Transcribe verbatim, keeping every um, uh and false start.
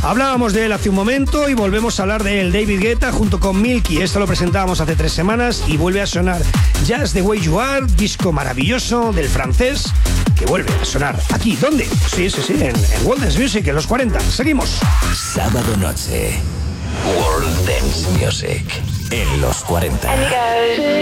Hablábamos de él hace un momento y volvemos a hablar de él. David Guetta junto con Milky. Esto lo presentábamos hace tres semanas y vuelve a sonar. Just the Way You Are, disco maravilloso del francés que vuelve a sonar aquí. ¿Dónde? Sí, sí, sí, en, en World Dance Music, en los cuarenta. Seguimos. Sábado noche, World Dance Music en los cuarenta.